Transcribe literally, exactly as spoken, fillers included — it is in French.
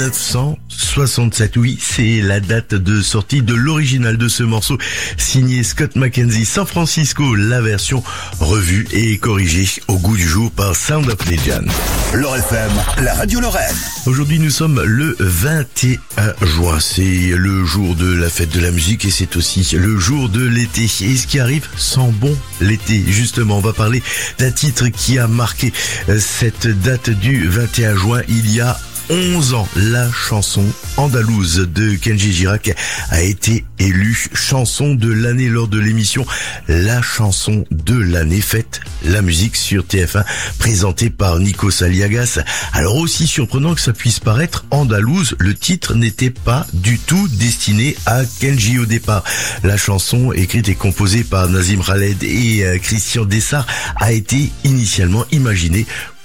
neuf cent soixante-sept. Oui, c'est la date de sortie de l'original de ce morceau, signé Scott McKenzie, San Francisco, la version revue et corrigée au goût du jour par Sound of Legend. L'Or F M, la radio Lorraine. Aujourd'hui, nous sommes le vingt et un juin. C'est le jour de la fête de la musique et c'est aussi le jour de l'été. Et ce qui arrive sent bon l'été. Justement, on va parler d'un titre qui a marqué cette date du vingt et un juin il y a onze ans. La chanson andalouse de Kenji Girac a été élue chanson de l'année lors de l'émission La chanson de l'année, Fête la musique sur T F un, présentée par Nikos Aliagas. Alors aussi surprenant que ça puisse paraître, andalouse, le titre n'était pas du tout destiné à Kenji au départ. La chanson, écrite et composée par Nazim Khaled et Christian Dessart, a été initialement imaginée